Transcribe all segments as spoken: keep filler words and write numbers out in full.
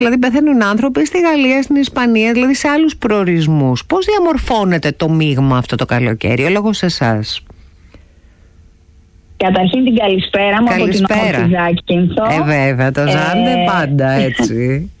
Δηλαδή πεθαίνουν άνθρωποι στη Γαλλία, στην Ισπανία, δηλαδή σε άλλους προορισμούς. Πώς διαμορφώνεται το μείγμα αυτό το καλοκαίρι, ο λόγος σε εσάς? Καταρχήν την καλησπέρα μου. Καλησπέρα. Από την Ζάκυνθο. Ε, βέβαια, το Ζάντε ε... πάντα έτσι.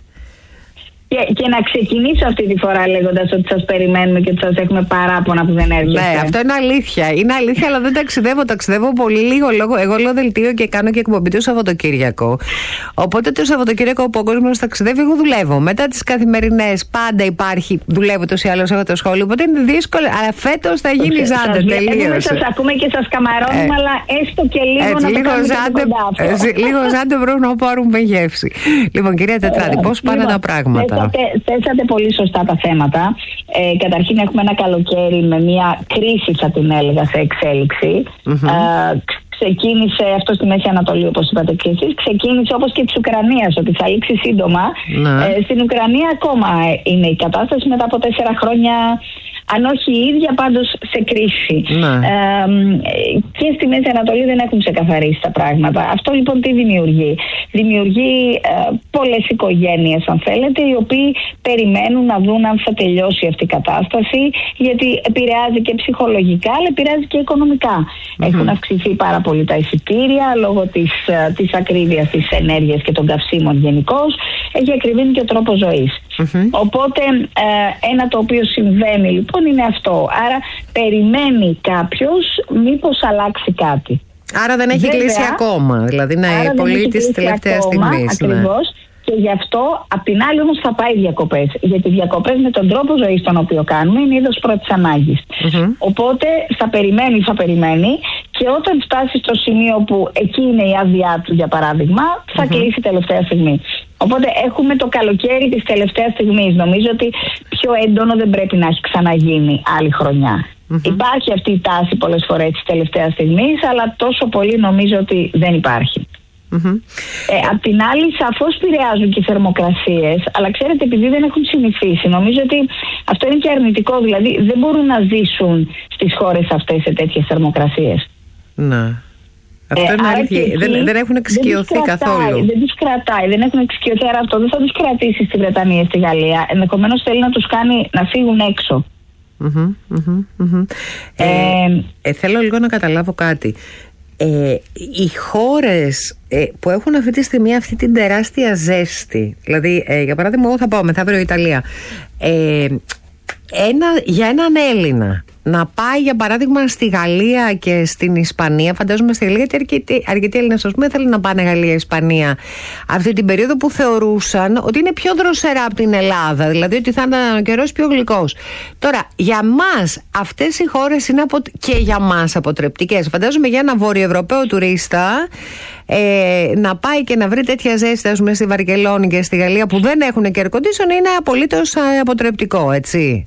Και, και να ξεκινήσω αυτή τη φορά λέγοντας ότι σας περιμένουμε και ότι σας έχουμε παράπονα που δεν έρχεστε. Ναι, αυτό είναι αλήθεια. Είναι αλήθεια, αλλά δεν ταξιδεύω. Ταξιδεύω πολύ λίγο. Λόγω, εγώ λέω δελτίο και κάνω και εκπομπή το Σαββατοκύριακο. Οπότε το Σαββατοκύριακο που ο κόσμος ταξιδεύει, εγώ δουλεύω. Μετά τις καθημερινές πάντα υπάρχει, δουλεύω τόσο ή άλλως, έχω το σχόλιο. Οπότε είναι δύσκολο. Αλλά φέτος θα γίνει Ζάντε. Τελείωσε. Σας ακούμε και σας καμαρώνουμε, ε, αλλά έστω και λίγο έτσι, να λίγο το Ζάντε, ε, λίγο Ζάντε πρέπει να πάρουμε γεύση. Λοιπόν, κυρία Τετράδη, πώς πάνε τα πράγματα? Θέσατε πολύ σωστά τα θέματα. Ε, καταρχήν έχουμε ένα καλοκαίρι με μια κρίση, θα την έλεγα, σε εξέλιξη. Mm-hmm. Ε, ξεκίνησε αυτό στη Μέση Ανατολή, όπως είπατε και εσείς. Ξεκίνησε όπως και της Ουκρανίας, ότι θα λήξει σύντομα. Mm-hmm. Ε, στην Ουκρανία ακόμα είναι η κατάσταση μετά από τέσσερα χρόνια, αν όχι η ίδια, πάντως σε κρίση. Ναι. Ε, και στη Μέση Ανατολή δεν έχουν ξεκαθαρίσει τα πράγματα. Αυτό λοιπόν τι δημιουργεί? Δημιουργεί ε, πολλές οικογένειες, αν θέλετε, οι οποίοι περιμένουν να δουν αν θα τελειώσει αυτή η κατάσταση, γιατί επηρεάζει και ψυχολογικά, αλλά επηρεάζει και οικονομικά. Mm-hmm. Έχουν αυξηθεί πάρα πολύ τα εισιτήρια λόγω της, της ακρίβειας της ενέργειας και των καυσίμων γενικώς. Έχει ακριβήνει και ο τρόπος ζωής. Mm-hmm. Οπότε ε, ένα το οποίο συμβαίνει λοιπόν είναι αυτό. Άρα περιμένει κάποιος μήπως αλλάξει κάτι. Άρα δεν έχει κλείσει ακόμα. Δηλαδή να είναι πολύ της τελευταίας στιγμής. Ακριβώς. Ναι. Και γι' αυτό απ' την άλλη όμως θα πάει διακοπές. Γιατί οι διακοπές με τον τρόπο ζωής τον οποίο κάνουμε είναι είδος πρώτης ανάγκης. Mm-hmm. Οπότε θα περιμένει, θα περιμένει και όταν φτάσει στο σημείο που εκεί είναι η άδειά του, για παράδειγμα, θα mm-hmm. κλείσει τελευταία στιγμή. Οπότε έχουμε το καλοκαίρι της τελευταίας στιγμής. Νομίζω ότι πιο έντονο δεν πρέπει να έχει ξαναγίνει άλλη χρονιά. Mm-hmm. Υπάρχει αυτή η τάση πολλές φορές της τελευταίας στιγμής, αλλά τόσο πολύ νομίζω ότι δεν υπάρχει. Mm-hmm. Ε, απ' την άλλη, σαφώς επηρεάζουν και οι θερμοκρασίες, αλλά ξέρετε, επειδή δεν έχουν συνηθίσει, νομίζω ότι αυτό είναι και αρνητικό. Δηλαδή, δεν μπορούν να ζήσουν στις χώρες αυτές σε τέτοιες θερμοκρασίες. Ναι. Αυτό είναι αλήθεια. Δεν, δεν έχουν εξοικειωθεί καθόλου. Δεν τους κρατάει, δεν έχουν εξοικειωθεί. Άρα αυτό δεν θα τους κρατήσει στη Βρετανία, στη Γαλλία. Ενδεχομένως θέλει να τους κάνει να φύγουν έξω. Mm-hmm, mm-hmm, mm-hmm. Ε, ε, ε, θέλω λίγο να καταλάβω κάτι. Ε, οι χώρες ε, που έχουν αυτή τη στιγμή αυτή την τεράστια ζέστη, δηλαδή ε, για παράδειγμα εγώ θα πάω μεθαύριο Ιταλία, ε, ένα, για έναν Έλληνα να πάει για παράδειγμα στη Γαλλία και στην Ισπανία, φαντάζομαι στη Γαλλία, γιατί αρκετοί, αρκετοί Έλληνες ας πούμε θέλουν να πάνε Γαλλία, Ισπανία αυτή την περίοδο που θεωρούσαν ότι είναι πιο δροσερά από την Ελλάδα, δηλαδή ότι θα είναι ο καιρός πιο γλυκός. Τώρα για μας αυτές οι χώρες είναι απο... και για μας αποτρεπτικές. Φαντάζομαι για ένα βορειοευρωπαίο τουρίστα ε, να πάει και να βρει τέτοια ζέστη ας πούμε στη Βαρκελόνη και στη Γαλλία που δεν έχουν και air condition είναι απολύτως αποτρεπτικό, έτσι.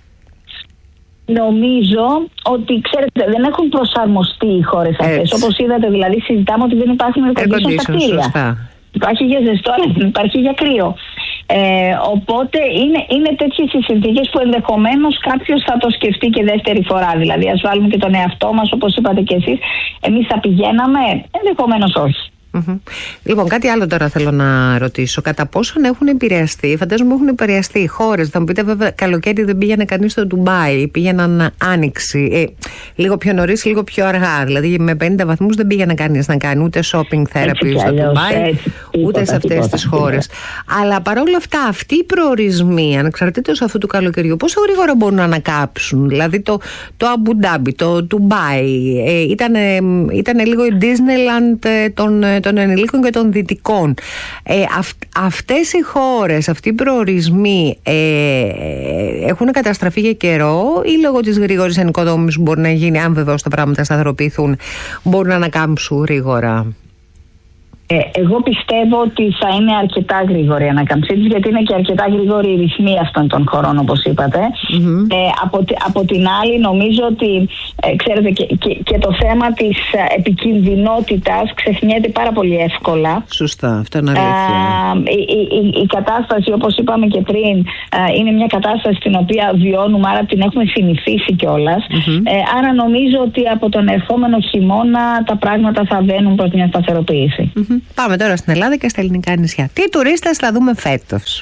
Νομίζω ότι, ξέρετε, δεν έχουν προσαρμοστεί οι χώρες αυτές. Όπως είδατε, δηλαδή, συζητάμε ότι δεν υπάρχουν air condition στα κτίρια. Υπάρχει για ζεστό, αλλά δεν υπάρχει για κρύο. Ε, οπότε είναι, είναι τέτοιες οι συνθήκες που ενδεχομένως κάποιος θα το σκεφτεί και δεύτερη φορά. Δηλαδή, ας βάλουμε και τον εαυτό μας, όπως είπατε και εσείς, εμείς θα πηγαίναμε, ενδεχομένως όχι. Mm-hmm. Λοιπόν, κάτι άλλο τώρα θέλω να ρωτήσω. Κατά πόσον έχουν επηρεαστεί, φαντάζομαι έχουν επηρεαστεί οι χώρες. Θα μου πείτε, βέβαια, καλοκαίρι δεν πήγαινε κανείς στο Ντουμπάι, πήγαιναν άνοιξη. Ε, λίγο πιο νωρίς, λίγο πιο αργά. Δηλαδή, με πενήντα βαθμούς δεν πήγαινε κανείς να κάνει ούτε shopping therapy στο Ντουμπάι, ούτε σε αυτές τις χώρες. Αλλά παρόλα αυτά, αυτοί οι προορισμοί, ανεξαρτήτως αυτού του καλοκαιριού, πόσο γρήγορα μπορούν να ανακάψουν? Δηλαδή, το, το Αμπουντάμπι, το Ντουμπάι, ε, ήταν λίγο η Disneyland ε, των των ενηλίκων και των δυτικών. Ε, αυ, αυτές οι χώρες, αυτοί οι προορισμοί ε, έχουν καταστραφεί για καιρό ή λόγω της γρήγορης ενοικοδόμησης που μπορεί να γίνει, αν βεβαίως τα πράγματα σταθεροποιηθούν, μπορούν να ανακάμψουν γρήγορα? Ε, εγώ πιστεύω ότι θα είναι αρκετά γρήγορη η ανάκαμψή της, γιατί είναι και αρκετά γρήγορη η ρυθμή αυτών των χωρών, όπως είπατε. Mm-hmm. Ε, από, από την άλλη, νομίζω ότι ε, ξέρετε, και, και, και το θέμα της επικινδυνότητας ξεχνιέται πάρα πολύ εύκολα. Σωστά, αυτό είναι αλήθεια. Ε, η, η, η, η κατάσταση, όπως είπαμε και πριν, ε, είναι μια κατάσταση στην οποία βιώνουμε, άρα την έχουμε συνηθίσει κιόλας. Mm-hmm. Ε, άρα νομίζω ότι από τον ερχόμενο χειμώνα τα πράγματα θα βαίνουν προς μια σταθεροποίηση. Mm-hmm. Mm-hmm. Πάμε τώρα στην Ελλάδα και στα ελληνικά νησιά. Τι τουρίστες θα δούμε φέτος?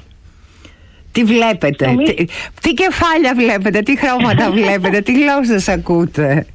Τι βλέπετε, τι, τι κεφάλια βλέπετε, τι χρώματα βλέπετε, τι γλώσσες ακούτε?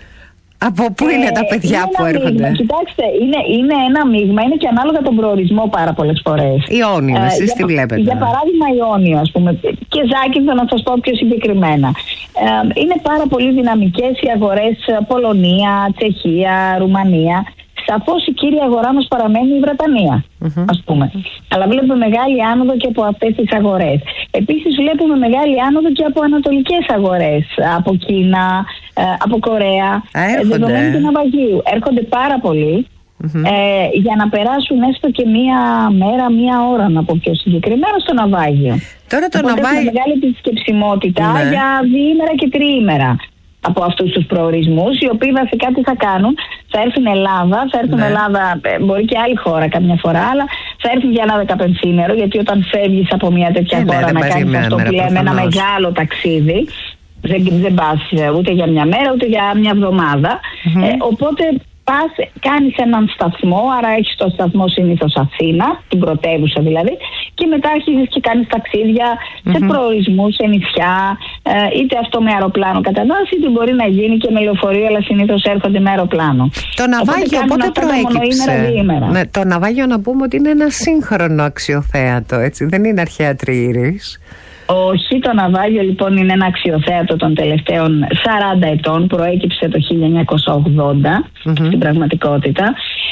Από πού είναι ε, τα παιδιά είναι που έρχονται? Μείγμα. Κοιτάξτε, είναι, είναι ένα μείγμα, είναι και ανάλογα τον προορισμό πάρα πολλές φορές. Ιόνιο, ε, εσείς τι βλέπετε? Για παράδειγμα Ιόνιο, ας πούμε, και Ζάκυνθο, να σας πω πιο συγκεκριμένα. Ε, είναι πάρα πολύ δυναμικές οι αγορές Πολωνία, Τσεχία, Ρουμανία. Σαφώς η κύρια αγορά μας παραμένει η Βρετανία, mm-hmm. ας πούμε. Αλλά βλέπουμε μεγάλη άνοδο και από αυτές τις αγορές. Επίσης βλέπουμε μεγάλη άνοδο και από ανατολικές αγορές. Από Κίνα, από Κορέα, δεδομένου του ναυαγίου. Έρχονται πάρα πολλοί mm-hmm. ε, για να περάσουν έστω και μία μέρα, μία ώρα, να πω πιο συγκεκριμένα, στο ναυάγιο. Τώρα το ναυάγιο... Έχουμε μεγάλη επισκεψιμότητα ναι. για διήμερα και τριήμερα από αυτούς τους προορισμούς, οι οποίοι βασικά τι θα κάνουν? Θα έρθουν Ελλάδα, θα έρθουν ναι. Ελλάδα, μπορεί και άλλη χώρα καμιά φορά, αλλά θα έρθουν για ένα δεκαπενθήμερο, γιατί όταν φεύγεις από μια τέτοια ναι, χώρα ναι, να κάνεις αυτό που λέμε ένα μεγάλο ταξίδι, δεν, δεν πας ούτε για μια μέρα ούτε για μια εβδομάδα. Mm-hmm. Ε, οπότε πας, κάνεις έναν σταθμό, άρα έχεις το σταθμό συνήθως Αθήνα, την πρωτεύουσα δηλαδή, και μετά αρχίζεις και κάνεις ταξίδια mm-hmm. σε προορισμούς, σε νησιά, ε, είτε αυτό με αεροπλάνο κατά βάση, είτε μπορεί να γίνει και με λεωφορείο, αλλά συνήθως έρχονται με αεροπλάνο. Το ναυάγιο πότε προέκυψε? Ναι, το ναυάγιο να πούμε ότι είναι ένα σύγχρονο αξιοθέατο, έτσι, δεν είναι αρχαία τριήρης. Όχι, το ναυάγιο λοιπόν είναι ένα αξιοθέατο των τελευταίων σαράντα ετών, προέκυψε το χίλια εννιακόσια ογδόντα mm-hmm. στην πραγματικότητα.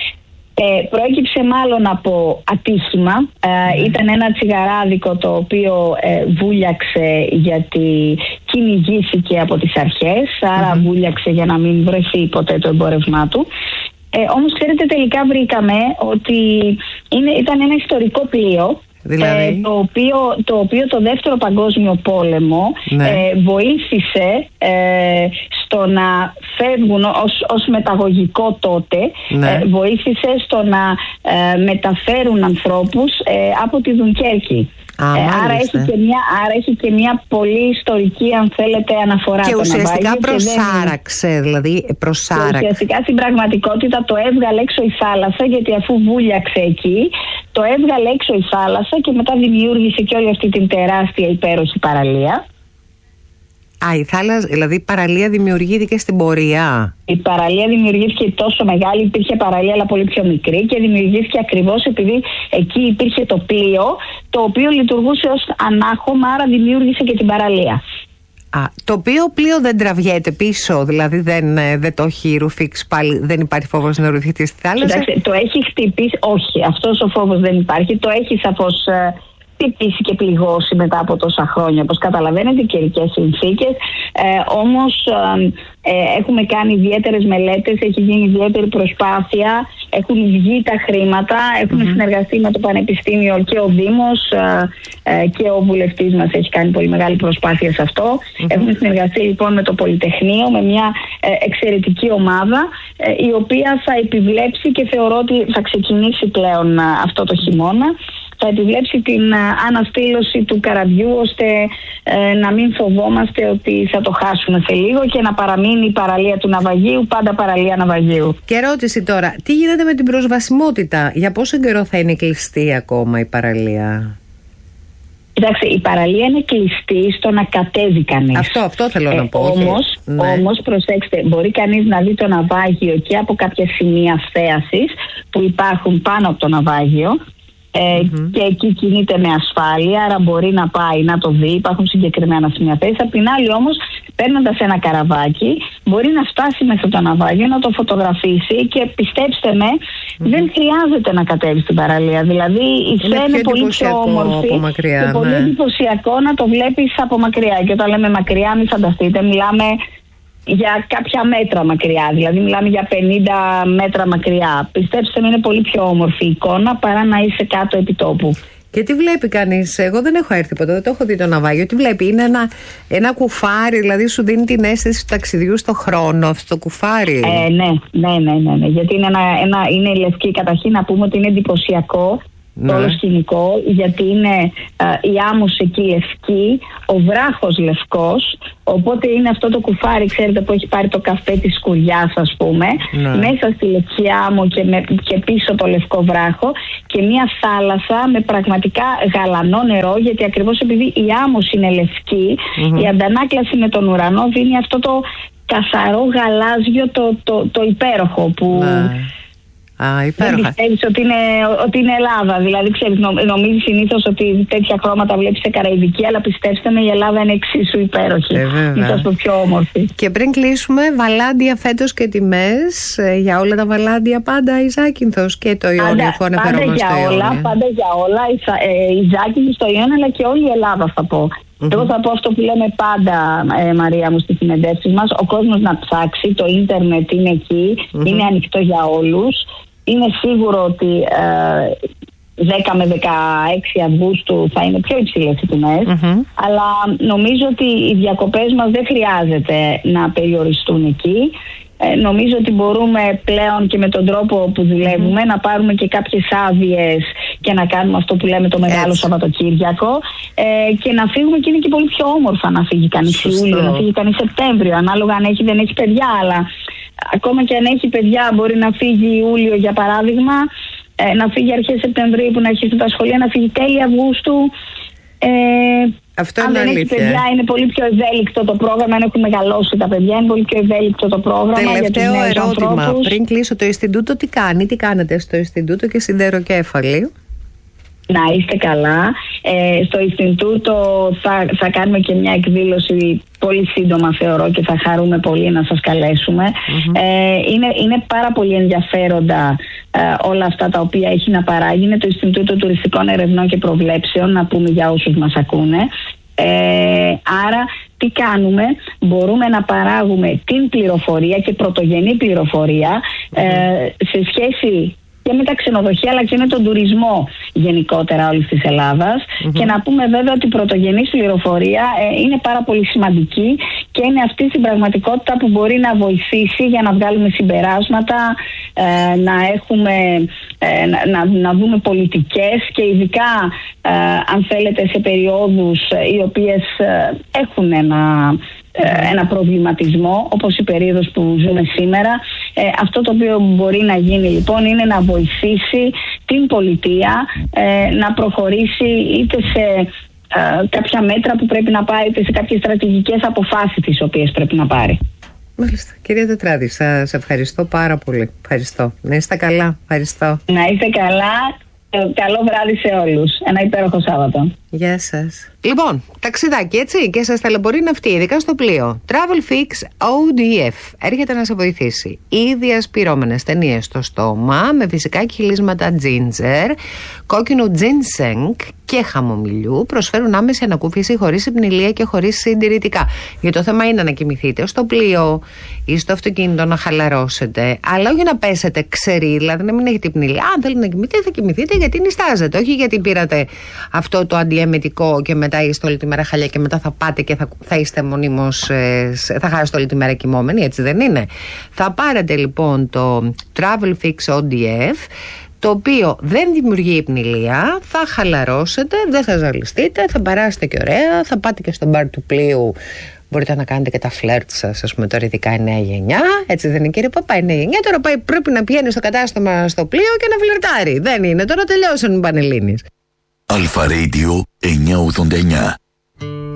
Ε, προέκυψε μάλλον από ατύχημα, ε, mm-hmm. ήταν ένα τσιγαράδικο το οποίο ε, βούλιαξε γιατί κυνηγήθηκε από τις αρχές, άρα mm-hmm. βούλιαξε για να μην βρεθεί ποτέ το εμπόρευμά του. Ε, όμως ξέρετε, τελικά βρήκαμε ότι είναι, ήταν ένα ιστορικό πλοίο. Δηλαδή... Ε, το, οποίο, το οποίο το δεύτερο παγκόσμιο πόλεμο ναι. ε, βοήθησε ε, στο να φεύγουν ως, ως μεταγωγικό τότε ναι. ε, βοήθησε στο να ε, μεταφέρουν ανθρώπους ε, από τη Δουνκέρκη. Α, ε, άρα, έχει και μια, άρα έχει και μια πολύ ιστορική, αν θέλετε, αναφορά. Και ουσιαστικά προσάραξε, δεν... δηλαδή προσάραξε. Και ουσιαστικά στην πραγματικότητα το έβγαλε έξω η θάλασσα, γιατί αφού βούλιαξε εκεί, το έβγαλε έξω η θάλασσα και μετά δημιούργησε και όλη αυτή την τεράστια υπέροχη παραλία. Α, η θάλασσα, δηλαδή η παραλία δημιουργήθηκε στην πορεία. Η παραλία δημιουργήθηκε τόσο μεγάλη, υπήρχε παραλία αλλά πολύ πιο μικρή, και δημιουργήθηκε ακριβώς επειδή εκεί υπήρχε το πλοίο, το οποίο λειτουργούσε ως ανάχωμα, άρα δημιούργησε και την παραλία. Α, το οποίο πλοίο δεν τραβιέται πίσω, δηλαδή δεν, δεν το έχει ρουφήξει πάλι, δεν υπάρχει φόβος να ρουφηχτεί στη θάλασσα? Κοιτάξτε, το έχει χτυπήσει, όχι, αυτός ο φόβος δεν υπάρχει, το έχει σαφώς χτυπήσει και πληγώσει μετά από τόσα χρόνια, όπως καταλαβαίνετε, καιρικές συνθήκες. Ε, όμως ε, ε, έχουμε κάνει ιδιαίτερες μελέτες, έχει γίνει ιδιαίτερη προσπάθεια, έχουν βγει τα χρήματα, έχουμε mm-hmm. συνεργαστεί με το Πανεπιστήμιο και ο Δήμος ε, ε, και ο βουλευτής μας έχει κάνει πολύ μεγάλη προσπάθεια σε αυτό. Mm-hmm. Έχουμε συνεργαστεί λοιπόν με το Πολυτεχνείο, με μια ε, εξαιρετική ομάδα ε, η οποία θα επιβλέψει, και θεωρώ ότι θα ξεκινήσει πλέον ε, αυτό το χειμώνα, θα επιβλέψει την uh, αναστήλωση του καραβιού, ώστε uh, να μην φοβόμαστε ότι θα το χάσουμε σε λίγο και να παραμείνει η παραλία του ναυαγίου πάντα παραλία ναυαγίου. Και ερώτηση τώρα, τι γίνεται με την προσβασιμότητα? Για πόσο καιρό θα είναι κλειστή ακόμα η παραλία? Κοιτάξτε, η παραλία είναι κλειστή στο να κατέβει κανείς. Αυτό, αυτό θέλω ε, να πω. Όμως, ναι. όμως, προσέξτε, μπορεί κανείς να δει το ναυάγιο και από κάποια σημεία θέασης που υπάρχουν πάνω από το ναυάγιο. Ε, mm-hmm. και εκεί κινείται με ασφάλεια, άρα μπορεί να πάει να το δει, υπάρχουν συγκεκριμένα σημεία θέση. Απ' την άλλη όμως, παίρνοντας ένα καραβάκι, μπορεί να φτάσει μέσα το ναυάγιο, να το φωτογραφίσει, και πιστέψτε με, mm-hmm. δεν χρειάζεται να κατέβει στην παραλία. Δηλαδή η θέα είναι πολύ πιο όμορφη μακριά, και ναι. πολύ εντυπωσιακό να το βλέπεις από μακριά. Και όταν λέμε μακριά, μην φανταστείτε, μιλάμε για κάποια μέτρα μακριά, δηλαδή μιλάμε για πενήντα μέτρα μακριά. Πιστέψτε με, είναι πολύ πιο όμορφη η εικόνα παρά να είσαι κάτω επί τόπου. Και τι βλέπει κανείς? Εγώ δεν έχω έρθει ποτέ, δεν το έχω δει το ναυάγιο. Τι βλέπει? Είναι ένα, ένα κουφάρι, δηλαδή σου δίνει την αίσθηση του ταξιδιού στο χρόνο, αυτό το κουφάρι. Ε, ναι, ναι, ναι, ναι, ναι, γιατί είναι, ένα, ένα, είναι λευκή. Καταρχήν να πούμε ότι είναι εντυπωσιακό το όλο σκηνικό, γιατί είναι ε, η άμμος εκεί λευκή, ο βράχος λευκός, οπότε είναι αυτό το κουφάρι, ξέρετε, που έχει πάρει το καφέ της σκουριάς, ας πούμε, ναι. Μέσα στη λευκή άμμο και, με, και πίσω το λευκό βράχο, και μια θάλασσα με πραγματικά γαλανό νερό, γιατί ακριβώς επειδή η άμμος είναι λευκή, mm-hmm. η αντανάκλαση με τον ουρανό δίνει αυτό το καθαρό γαλάζιο, το, το, το υπέροχο που... Ναι. Α, υπέροχα. Δεν πιστεύεις ότι είναι, ότι είναι Ελλάδα. Δηλαδή, ξέρεις, νο, νομίζεις συνήθως ότι τέτοια χρώματα βλέπεις σε Καραϊβική, αλλά πιστέψτε με, η Ελλάδα είναι εξίσου υπέροχη. Ε, είναι το πιο όμορφη. Και πριν κλείσουμε, βαλάντια φέτος και τιμές ε, για όλα τα βαλάντια πάντα η Ζάκυνθος και το Ιόνιο, αφού αναφερόμαστε στο Ιόνιο. Πάντα για όλα, η, ε, η Ζάκυνθος, το Ιόνιο, αλλά και όλη η Ελλάδα θα πω. Mm-hmm. Εγώ θα πω αυτό που λέμε πάντα, ε, Μαρία μου, στις συνεντεύξεις μας, ο κόσμος να ψάξει, το ίντερνετ είναι εκεί, mm-hmm. είναι ανοιχτό για όλους. Είναι σίγουρο ότι ε, δέκα με δεκαέξι Αυγούστου θα είναι πιο υψηλές οι τιμές, mm-hmm. αλλά νομίζω ότι οι διακοπές μας δεν χρειάζεται να περιοριστούν εκεί. Ε, νομίζω ότι μπορούμε πλέον και με τον τρόπο που δουλεύουμε mm-hmm. να πάρουμε και κάποιες άδειες και να κάνουμε αυτό που λέμε το Μεγάλο Έτσι. Σαββατοκύριακο ε, και να φύγουμε, και είναι και πολύ πιο όμορφα να φύγει κανείς Ιούλιο, να φύγει κανείς Σεπτέμβριο, ανάλογα αν έχει δεν έχει παιδιά, αλλά ακόμα και αν έχει παιδιά μπορεί να φύγει Ιούλιο για παράδειγμα, ε, να φύγει αρχές Σεπτεμβρίου που να αρχίσουν τα σχολεία, να φύγει τέλη Αυγούστου. Ε, Αυτό αν είναι δεν αλήθεια. έχει παιδιά είναι πολύ πιο ευέλικτο το πρόγραμμα, αν έχουν μεγαλώσει τα παιδιά είναι πολύ πιο ευέλικτο το πρόγραμμα. Τελευταίο για τους ερώτημα, ανθρώπους. πριν κλείσω, το Ινστιτούτο τι κάνει, τι κάνετε στο Ινστιτούτο και σιδεροκέφαλη? Να είστε καλά. Ε, στο Ινστιτούτο θα, θα κάνουμε και μια εκδήλωση πολύ σύντομα, θεωρώ, και θα χαρούμε πολύ να σας καλέσουμε. Mm-hmm. Ε, είναι, είναι πάρα πολύ ενδιαφέροντα ε, όλα αυτά τα οποία έχει να παράγει. Είναι το Ινστιτούτο Τουριστικών Ερευνών και Προβλέψεων, να πούμε για όσους μας ακούνε. Ε, άρα τι κάνουμε? Μπορούμε να παράγουμε την πληροφορία και πρωτογενή πληροφορία mm-hmm. ε, σε σχέση και με τα ξενοδοχεία αλλά και με τον τουρισμό γενικότερα όλης της Ελλάδας mm-hmm. και να πούμε βέβαια ότι η πρωτογενής πληροφορία ε, είναι πάρα πολύ σημαντική και είναι αυτή στην πραγματικότητα που μπορεί να βοηθήσει για να βγάλουμε συμπεράσματα, ε, να έχουμε ε, να, να, να δούμε πολιτικές και ειδικά ε, αν θέλετε σε περιόδους ε, οι οποίες ε, έχουν ένα ένα προβληματισμό, όπως η περίοδος που ζούμε σήμερα. Ε, αυτό το οποίο μπορεί να γίνει λοιπόν είναι να βοηθήσει την πολιτεία ε, να προχωρήσει είτε σε ε, κάποια μέτρα που πρέπει να πάρει, είτε σε κάποιες στρατηγικές αποφάσεις τις οποίες πρέπει να πάρει. Μάλιστα. Κυρία Τετράδη, σας ευχαριστώ πάρα πολύ. Ευχαριστώ. Να είστε καλά. Ευχαριστώ. Να είστε καλά. Καλό βράδυ σε όλους. Ένα υπέροχο Σάββατο. Γεια σας. Λοιπόν, ταξιδάκι έτσι και σας ταλαιπωρεί ναυτί, ειδικά στο πλοίο. Travel Fix ο ντι εφ έρχεται να σε βοηθήσει. Ήδη ασπυρώμενες ταινίες στο στόμα με φυσικά κυλίσματα ginger, κόκκινο ginseng και χαμομηλιού προσφέρουν άμεση ανακούφιση χωρίς υπνηλία και χωρίς συντηρητικά. Γιατί το θέμα είναι να κοιμηθείτε στο πλοίο ή στο αυτοκίνητο να χαλαρώσετε, αλλά όχι να πέσετε ξεροί, δηλαδή να μην έχετε υπνηλία. Αν θέλετε να κοιμηθείτε, θα κοιμηθείτε γιατί νιστάζετε, όχι γιατί πήρατε αυτό το αντιεμετικό και μετά είστε όλη τη μέρα χαλιά και μετά θα πάτε και θα, θα είστε μονίμως, ε, θα χάσετε όλη τη μέρα κοιμόμενοι, έτσι δεν είναι? Θα πάρετε λοιπόν το Travel Fix ο ντι εφ, το οποίο δεν δημιουργεί υπνηλία, θα χαλαρώσετε, δεν θα ζαλιστείτε, θα περάσετε και ωραία, θα πάτε και στο μπαρ του πλοίου. Μπορείτε να κάνετε και τα φλερτ σας, ας πούμε, τώρα ειδικά εννιά γενιά. Έτσι δεν είναι, κύριε Παπά, εννιά γενιά. Τώρα πάει, πρέπει να πηγαίνει στο κατάστημα στο πλοίο και να φλερτάρει. Δεν είναι, τώρα τελειώσαν οι Πανελλήνιες. Αλφα Radio εννιακόσια ογδόντα εννιά.